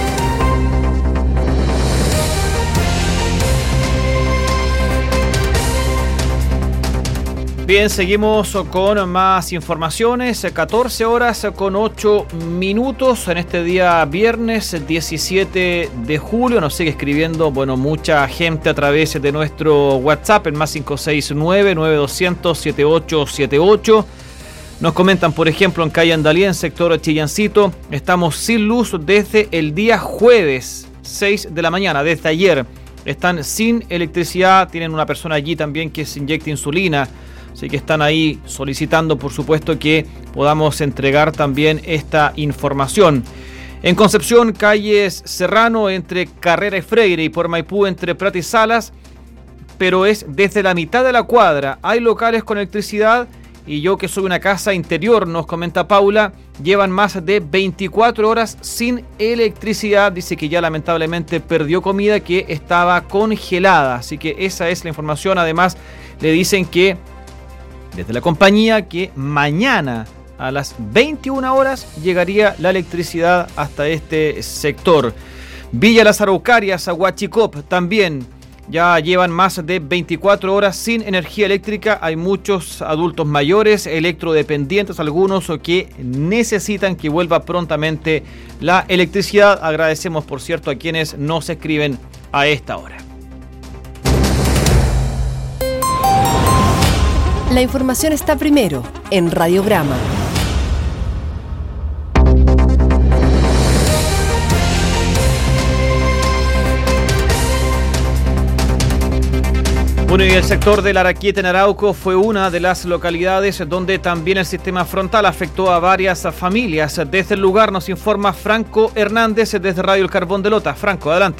Bien, seguimos con más informaciones. catorce horas con ocho minutos en este día viernes diecisiete de julio. Nos sigue escribiendo, bueno, mucha gente a través de nuestro WhatsApp, el más cinco seis nueve, nueve dos cero cero, siete ocho siete ocho. Nos comentan, por ejemplo, en calle Andalí, en sector Chillancito, estamos sin luz desde el día jueves, seis de la mañana, desde ayer. Están sin electricidad, tienen una persona allí también que se inyecta insulina, así que están ahí solicitando, por supuesto, que podamos entregar también esta información. En Concepción, calles Serrano, entre Carrera y Freire, y por Maipú, entre Prat y Salas, pero es desde la mitad de la cuadra. Hay locales con electricidad. Y yo, que soy una casa interior, nos comenta Paula, llevan más de veinticuatro horas sin electricidad. Dice que ya lamentablemente perdió comida que estaba congelada. Así que esa es la información. Además, le dicen que desde la compañía que mañana a las veintiuna horas llegaría la electricidad hasta este sector. Villa Las Araucarias, Huachicop, también ya llevan más de veinticuatro horas sin energía eléctrica. Hay muchos adultos mayores, electrodependientes, algunos que necesitan que vuelva prontamente la electricidad. Agradecemos, por cierto, a quienes nos escriben a esta hora. La información está primero en Radiograma. Bueno, y el sector del Araquieta en Arauco fue una de las localidades donde también el sistema frontal afectó a varias familias. Desde el lugar nos informa Franco Hernández desde Radio El Carbón de Lota. Franco, adelante.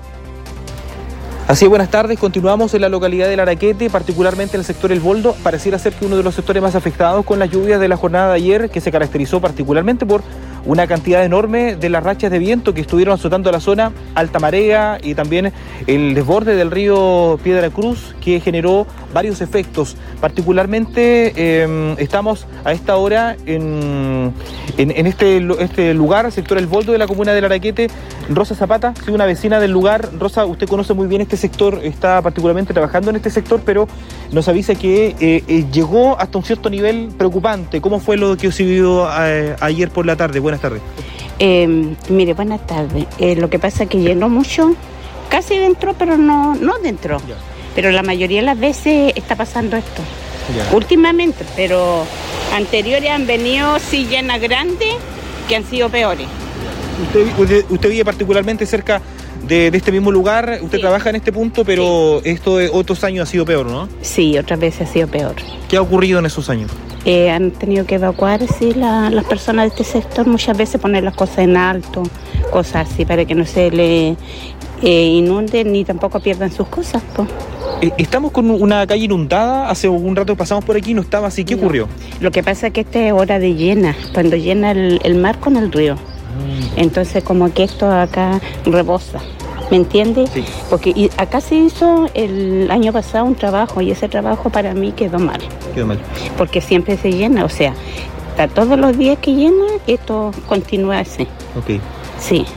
Así, buenas tardes. Continuamos en la localidad del Araquete, particularmente en el sector El Boldo. Pareciera ser que uno de los sectores más afectados con las lluvias de la jornada de ayer, que se caracterizó particularmente por una cantidad enorme de las rachas de viento que estuvieron azotando la zona, alta marea y también el desborde del río Piedra Cruz, que generó varios efectos. Particularmente eh, estamos a esta hora en, en, en este, este lugar, sector El Boldo de la comuna del Araquete. Rosa Zapata, soy una vecina del lugar. Rosa, usted conoce muy bien este sector, está particularmente trabajando en este sector, pero nos avisa que eh, eh, llegó hasta un cierto nivel preocupante. ¿Cómo fue lo que sucedió eh, ayer por la tarde? Buenas tardes. Eh, mire, buenas tardes. Eh, lo que pasa es que llenó mucho, casi dentro, pero no, no dentro. Ya. Pero la mayoría de las veces está pasando esto. Ya. Últimamente, pero anteriores han venido sí llenas grandes que han sido peores. Usted, usted, usted vive particularmente cerca de, de este mismo lugar, usted sí. trabaja en este punto, pero sí. esto de otros años ha sido peor, ¿no? Sí, otras veces ha sido peor. ¿Qué ha ocurrido en esos años? Eh, han tenido que evacuar, sí, la, las personas de este sector, muchas veces poner las cosas en alto, cosas así, para que no se le eh, inunden ni tampoco pierdan sus cosas, pues. Eh, estamos con una calle inundada, hace un rato pasamos por aquí, no estaba así, ¿qué no. ocurrió? Lo que pasa es que esta es hora de llena, cuando llena el, el mar con el río. Entonces como que esto acá rebosa, ¿me entiendes? Sí. Porque y acá se hizo el año pasado un trabajo y ese trabajo para mí quedó mal. Quedó mal. Porque siempre se llena, o sea, está todos los días que llena, esto continúa así. Ok. Sí.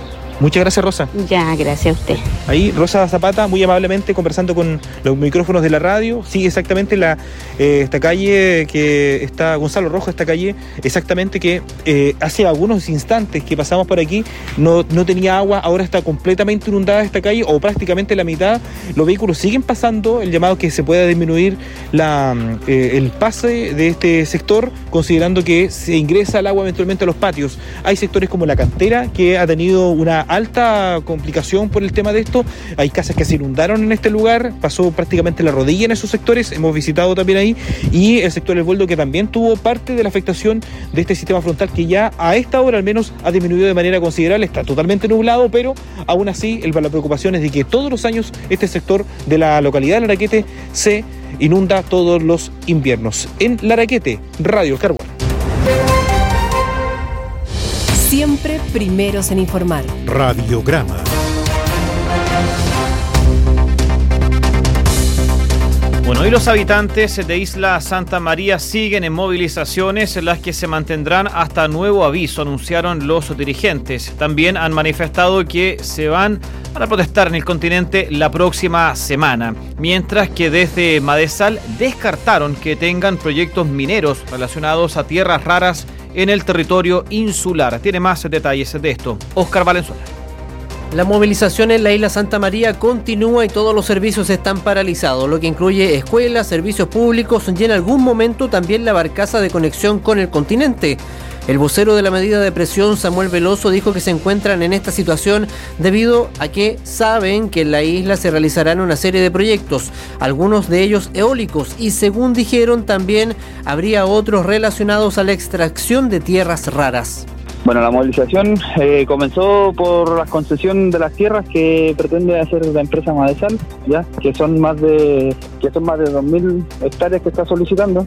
Muchas gracias, Rosa. Ya, gracias a usted. Ahí Rosa Zapata, muy amablemente conversando con los micrófonos de la radio. Sí, exactamente la eh, esta calle que está, Gonzalo Rojo, esta calle, exactamente que eh, hace algunos instantes que pasamos por aquí, no, no tenía agua, ahora está completamente inundada esta calle, o prácticamente la mitad. Los vehículos siguen pasando, el llamado que se pueda disminuir la, eh, el pase de este sector, considerando que se ingresa el agua eventualmente a los patios. Hay sectores como la Cantera, que ha tenido una alta complicación por el tema de esto. Hay casas que se inundaron en este lugar, pasó prácticamente la rodilla en esos sectores, hemos visitado también ahí, y el sector El Boldo, que también tuvo parte de la afectación de este sistema frontal, que ya a esta hora al menos ha disminuido de manera considerable, está totalmente nublado, pero aún así el, la preocupación es de que todos los años este sector de la localidad de Laraquete se inunda todos los inviernos. En Laraquete, Radio Oscar Bueno. Siempre primeros en informar. Radiograma. Bueno, hoy los habitantes de Isla Santa María siguen en movilizaciones en las que se mantendrán hasta nuevo aviso, anunciaron los dirigentes. También han manifestado que se van a protestar en el continente la próxima semana, mientras que desde Madesal descartaron que tengan proyectos mineros relacionados a tierras raras en el territorio insular. Tiene más detalles de esto Óscar Valenzuela. La movilización en la isla Santa María continúa y todos los servicios están paralizados, lo que incluye escuelas, servicios públicos y en algún momento también la barcaza de conexión con el continente. El vocero de la medida de presión, Samuel Veloso, dijo que se encuentran en esta situación debido a que saben que en la isla se realizarán una serie de proyectos, algunos de ellos eólicos, y según dijeron también habría otros relacionados a la extracción de tierras raras. Bueno, la movilización eh, comenzó por la concesión de las tierras que pretende hacer la empresa Madesal, ya que son más de que son más de dos mil hectáreas que está solicitando.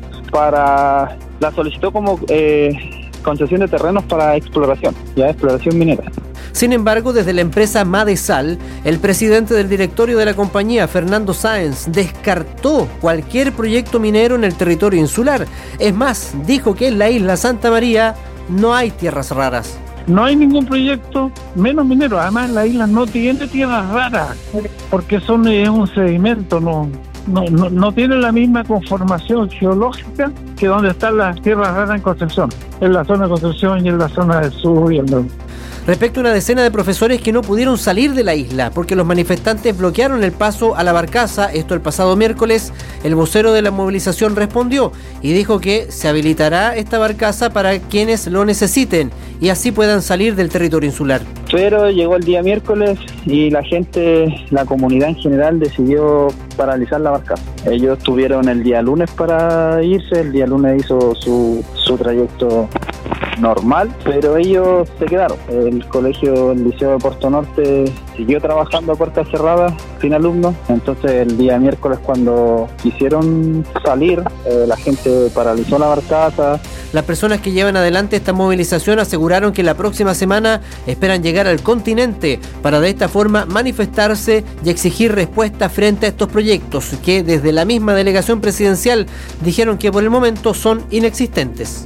Para la solicitó como eh, concesión de terrenos para exploración, ya exploración minera. Sin embargo, desde la empresa Madesal, el presidente del directorio de la compañía, Fernando Sáenz, descartó cualquier proyecto minero en el territorio insular. Es más, dijo que en la isla Santa María no hay tierras raras. No hay ningún proyecto, menos minero. Además, la isla no tiene tierras raras, porque son es un sedimento, no, no, no, no tiene la misma conformación geológica que donde están las tierras raras en Concepción, en la zona de Concepción y en la zona del sur y el norte. Respecto a una decena de profesores que no pudieron salir de la isla porque los manifestantes bloquearon el paso a la barcaza, esto el pasado miércoles, el vocero de la movilización respondió y dijo que se habilitará esta barcaza para quienes lo necesiten y así puedan salir del territorio insular. Pero llegó el día miércoles y la gente, la comunidad en general decidió paralizar la barcaza. Ellos tuvieron el día lunes para irse, el día lunes hizo su, su trayecto normal, pero ellos se quedaron. El colegio, el Liceo de Puerto Norte siguió trabajando a puertas cerradas, sin alumnos. Entonces el día miércoles, cuando quisieron salir, eh, la gente paralizó la barcaza. Las personas que llevan adelante esta movilización aseguraron que la próxima semana esperan llegar al continente para de esta forma manifestarse y exigir respuesta frente a estos proyectos que desde la misma delegación presidencial dijeron que por el momento son inexistentes.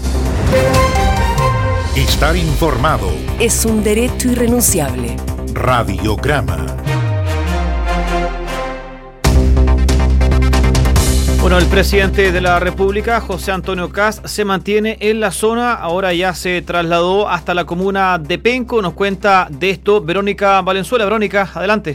Estar informado es un derecho irrenunciable. Radiograma. Bueno, el presidente de la República, José Antonio Kast, se mantiene en la zona, ahora ya se trasladó hasta la comuna de Penco. Nos cuenta de esto Verónica Valenzuela. Verónica, adelante.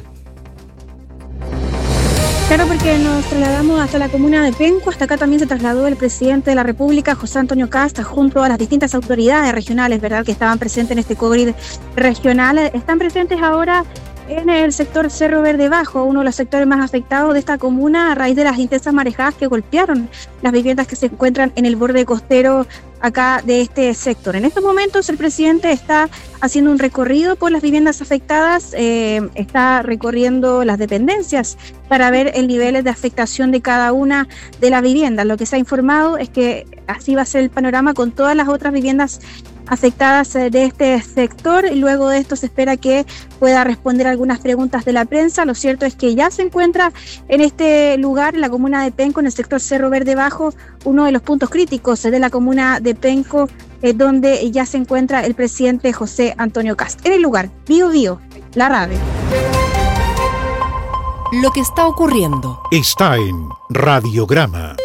Claro, porque nos trasladamos hasta la comuna de Penco. Hasta acá también se trasladó el presidente de la República, José Antonio Kast, junto a las distintas autoridades regionales, ¿verdad?, que estaban presentes en este COVID regional. Están presentes ahora en el sector Cerro Verde Bajo, uno de los sectores más afectados de esta comuna a raíz de las intensas marejadas que golpearon las viviendas que se encuentran en el borde costero acá de este sector. En estos momentos el presidente está haciendo un recorrido por las viviendas afectadas, eh, está recorriendo las dependencias para ver el nivel de afectación de cada una de las viviendas. Lo que se ha informado es que así va a ser el panorama con todas las otras viviendas afectadas de este sector. Y luego de esto se espera que pueda responder algunas preguntas de la prensa. Lo cierto es que ya se encuentra en este lugar, en la comuna de Penco, en el sector Cerro Verde Bajo, uno de los puntos críticos de la comuna de Penco, eh, donde ya se encuentra el presidente José Antonio Kast. En el lugar, Bio Bio, la radio. Lo que está ocurriendo está en Radiograma.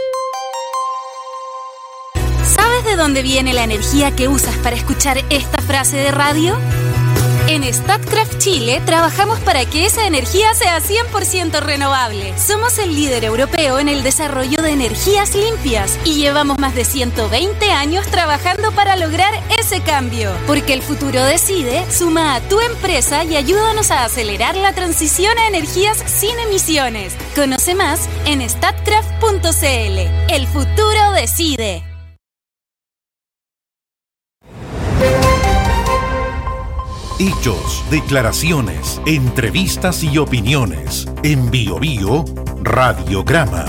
¿Sabes de dónde viene la energía que usas para escuchar esta frase de radio? En Statkraft Chile trabajamos para que esa energía sea cien por ciento renovable. Somos el líder europeo en el desarrollo de energías limpias y llevamos más de ciento veinte años trabajando para lograr ese cambio. Porque el futuro decide, suma a tu empresa y ayúdanos a acelerar la transición a energías sin emisiones. Conoce más en statkraft punto c l. El futuro decide. Hechos, declaraciones, entrevistas y opiniones. En Bio Bio, Radiograma.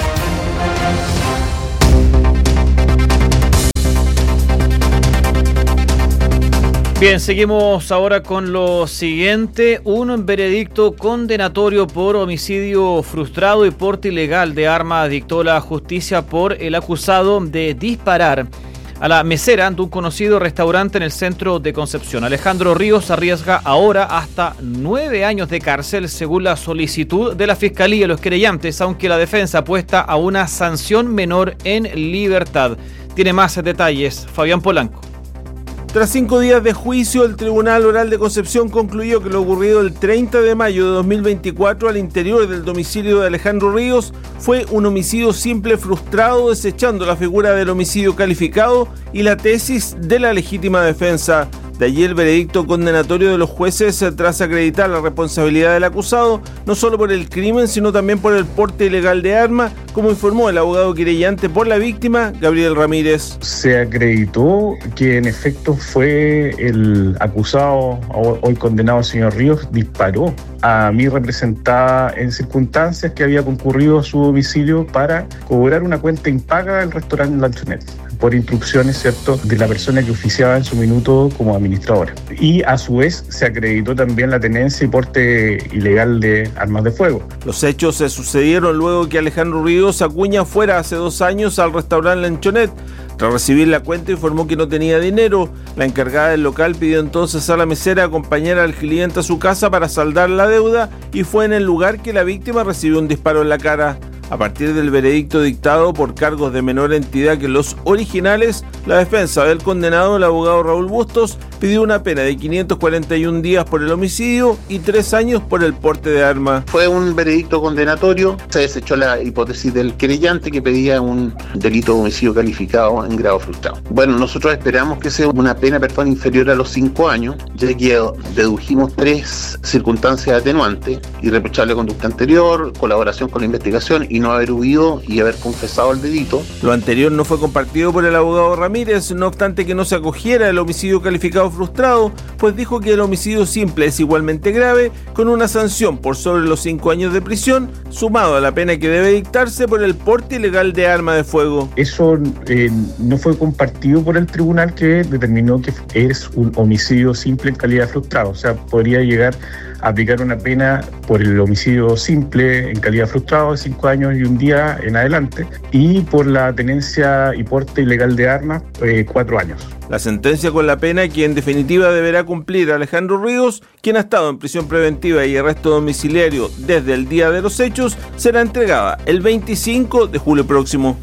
Bien, seguimos ahora con lo siguiente. Un veredicto condenatorio por homicidio frustrado y porte ilegal de arma dictó la justicia por el acusado de disparar a la mesera de un conocido restaurante en el centro de Concepción. Alejandro Ríos arriesga ahora hasta nueve años de cárcel según la solicitud de la Fiscalía y los querellantes, aunque la defensa apuesta a una sanción menor en libertad. Tiene más detalles Fabián Polanco. Tras cinco días de juicio, el Tribunal Oral de Concepción concluyó que lo ocurrido el treinta de mayo de dos mil veinticuatro al interior del domicilio de Alejandro Ríos fue un homicidio simple frustrado, desechando la figura del homicidio calificado y la tesis de la legítima defensa. De allí el veredicto condenatorio de los jueces tras acreditar la responsabilidad del acusado, no solo por el crimen, sino también por el porte ilegal de arma, como informó el abogado querellante por la víctima, Gabriel Ramírez. Se acreditó que en efecto fue el acusado, hoy condenado, el señor Ríos, disparó a mi representada en circunstancias que había concurrido a su domicilio para cobrar una cuenta impaga del restaurante Lanchonet, por instrucciones, ¿cierto?, de la persona que oficiaba en su minuto como administradora. Y a su vez se acreditó también la tenencia y porte ilegal de armas de fuego. Los hechos se sucedieron luego que Alejandro Ríos Acuña fuera hace dos años al restaurante Lanchonet. Tras recibir la cuenta informó que no tenía dinero. La encargada del local pidió entonces a la mesera acompañar al cliente a su casa para saldar la deuda y fue en el lugar que la víctima recibió un disparo en la cara. A partir del veredicto dictado por cargos de menor entidad que los originales, la defensa del condenado, el abogado Raúl Bustos, pidió una pena de quinientos cuarenta y un días por el homicidio y tres años por el porte de arma. Fue un veredicto condenatorio, se desechó la hipótesis del querellante que pedía un delito de homicidio calificado en grado frustrado. Bueno, nosotros esperamos que sea una pena perdón inferior a los cinco años, ya que dedujimos tres circunstancias atenuantes: irreprochable conducta anterior, colaboración con la investigación y no haber huido y haber confesado el delito. Lo anterior no fue compartido por el abogado Ramírez, no obstante que no se acogiera el homicidio calificado frustrado, pues dijo que el homicidio simple es igualmente grave, con una sanción por sobre los cinco años de prisión, sumado a la pena que debe dictarse por el porte ilegal de arma de fuego. Eso eh, no fue compartido por el tribunal, que determinó que es un homicidio simple en calidad de frustrado, o sea, podría llegar a aplicar una pena por el homicidio simple en calidad de frustrado de cinco años y un día en adelante, y por la tenencia y porte ilegal de armas, eh, cuatro años. La sentencia con la pena que en definitiva deberá cumplir Alejandro Ríos, quien ha estado en prisión preventiva y arresto domiciliario desde el día de los hechos, será entregada el veinticinco de julio próximo.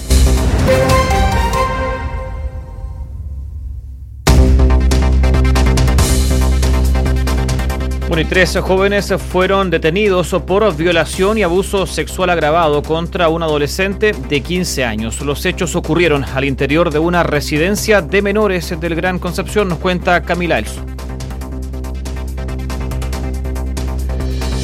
Bueno, y tres jóvenes fueron detenidos por violación y abuso sexual agravado contra un adolescente de quince años. Los hechos ocurrieron al interior de una residencia de menores del Gran Concepción, nos cuenta Camila Elso.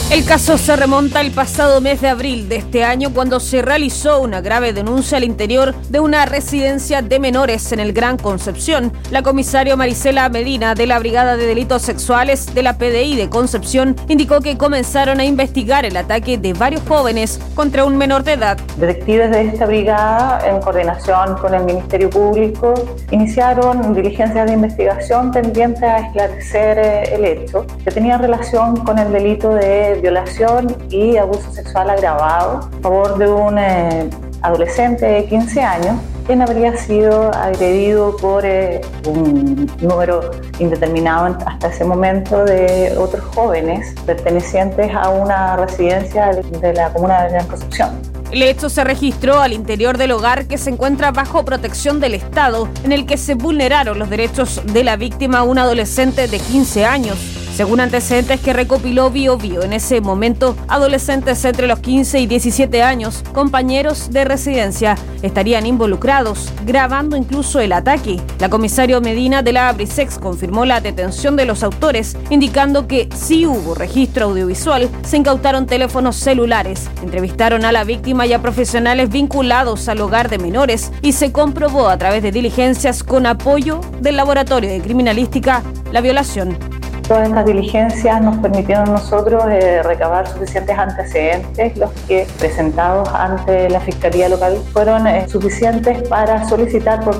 El caso se remonta al pasado mes de abril de este año, cuando se realizó una grave denuncia al interior de una residencia de menores en el Gran Concepción. La comisaria Marisela Medina, de la Brigada de Delitos Sexuales de la P D I de Concepción, indicó que comenzaron a investigar el ataque de varios jóvenes contra un menor de edad. Detectives de esta brigada, en coordinación con el Ministerio Público, iniciaron diligencias de investigación tendientes a esclarecer el hecho, que tenía relación con el delito de violación y abuso sexual agravado a favor de un eh, adolescente de quince años, quien habría sido agredido por eh, un número indeterminado hasta ese momento de otros jóvenes pertenecientes a una residencia de la comuna de Gran Concepción. El hecho se registró al interior del hogar, que se encuentra bajo protección del Estado, en el que se vulneraron los derechos de la víctima, un adolescente de quince años. Según antecedentes que recopiló Bio Bio, en ese momento, adolescentes entre los quince y diecisiete años, compañeros de residencia, estarían involucrados, grabando incluso el ataque. La comisaria Medina, de la Abrisex, confirmó la detención de los autores, indicando que sí hubo registro audiovisual, se incautaron teléfonos celulares, entrevistaron a la víctima y a profesionales vinculados al hogar de menores, y se comprobó a través de diligencias con apoyo del Laboratorio de Criminalística la violación. Todas estas diligencias nos permitieron a nosotros eh, recabar suficientes antecedentes, los que presentados ante la Fiscalía Local fueron eh, suficientes para solicitar por